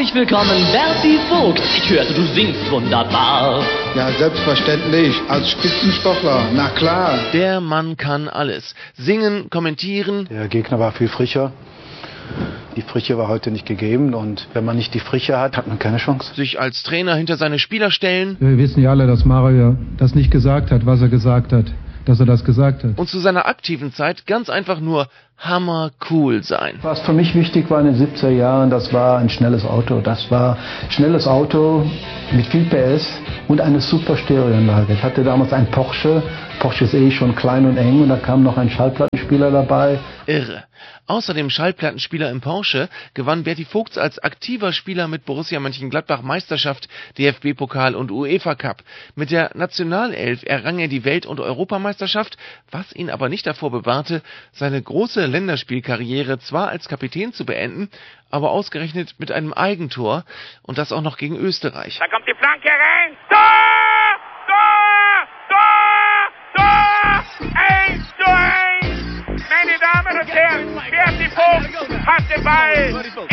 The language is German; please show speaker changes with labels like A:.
A: Herzlich willkommen, Berti Vogt. Ich hörte, du singst wunderbar.
B: Ja, selbstverständlich. Als Spitzensportler, na klar.
C: Der Mann kann alles. Singen, kommentieren.
D: Der Gegner war viel frischer. Die Frische war heute nicht gegeben und wenn man nicht die Frische hat, hat man keine Chance.
C: Sich als Trainer hinter seine Spieler stellen.
E: Wir wissen ja alle, dass Mario das nicht gesagt hat, was er gesagt hat. Dass er das gesagt hat.
C: Und zu seiner aktiven Zeit ganz einfach nur hammercool sein.
D: Was für mich wichtig war in den 70er Jahren, das war ein schnelles Auto. Das war ein schnelles Auto mit viel PS und eine super Stereoanlage. Ich hatte damals einen Porsche. Porsche ist schon klein und eng und da kam noch ein Schallplattenspieler dabei.
C: Irre. Außer dem Schallplattenspieler im Porsche gewann Berti Vogts als aktiver Spieler mit Borussia Mönchengladbach Meisterschaft, DFB-Pokal und UEFA Cup. Mit der Nationalelf errang er die Welt- und Europameisterschaft, was ihn aber nicht davor bewahrte, seine große Länderspielkarriere zwar als Kapitän zu beenden, aber ausgerechnet mit einem Eigentor und das auch noch gegen Österreich.
F: Da kommt die Flanke rein. Tor! Tor! Tor! Tor! 1:1! Meine Damen und Herren, Berti Vogt hat den Ball